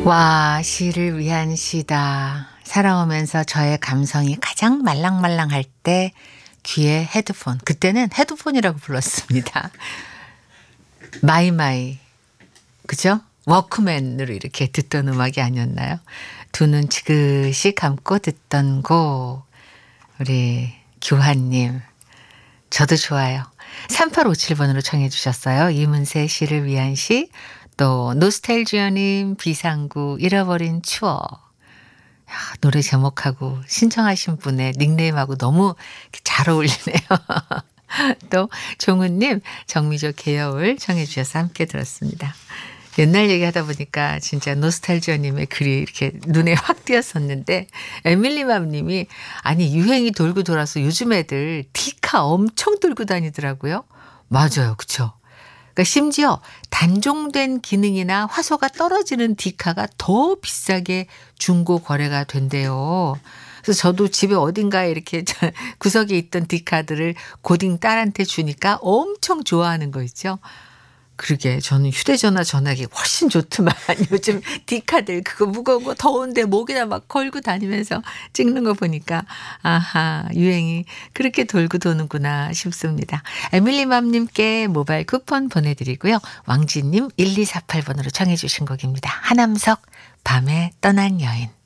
와, 시를 위한 시다. 살아오면서 저의 감성이 가장 말랑말랑할 때 귀에 헤드폰. 그때는 헤드폰이라고 불렀습니다. 마이마이. 그죠? 워크맨으로 이렇게 듣던 음악이 아니었나요? 두 눈 지그시 감고 듣던 곡. 우리 규환님. 저도 좋아요. 3857번으로 청해 주셨어요. 이문세 시를 위한 시. 또 노스텔지어님 비상구 잃어버린 추억. 야, 노래 제목하고 신청하신 분의 닉네임하고 너무 잘 어울리네요. 또 종은님 정미조 개여울 청해 주셔서 함께 들었습니다. 옛날 얘기하다 보니까 진짜 노스탈지어님의 글이 이렇게 눈에 확 띄었었는데 에밀리맘님이 아니 유행이 돌고 돌아서 요즘 애들 디카 엄청 들고 다니더라고요. 맞아요. 그쵸? 그러니까 심지어 단종된 기능이나 화소가 떨어지는 디카가 더 비싸게 중고 거래가 된대요. 그래서 저도 집에 어딘가에 이렇게 구석에 있던 디카들을 고딩 딸한테 주니까 엄청 좋아하는 거 있죠. 그러게 저는 휴대전화 전화기 훨씬 좋더만 요즘 디카들 그거 무거운 거 더운데 목에다 막 걸고 다니면서 찍는 거 보니까 아하 유행이 그렇게 돌고 도는구나 싶습니다. 에밀리맘님께 모바일 쿠폰 보내드리고요. 왕지님 1248번으로 청해 주신 곡입니다. 하남석 밤에 떠난 여인.